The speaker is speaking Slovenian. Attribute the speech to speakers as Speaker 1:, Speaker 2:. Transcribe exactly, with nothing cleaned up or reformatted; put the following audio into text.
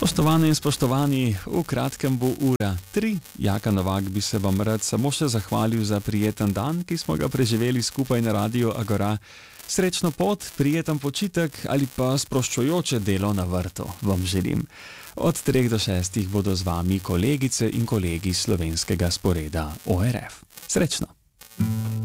Speaker 1: Spoštovane in spoštovani, v kratkem bo ura tri. Jaka Novak bi se vam rad samo še zahvalil za prijeten dan, ki smo ga preživeli skupaj na Radiu Agora. Srečno pot, prijeten počitek ali pa sproščujoče delo na vrtu vam želim. Od treh do šestih bodo z vami kolegice in kolegi slovenskega sporeda O R F. Srečno!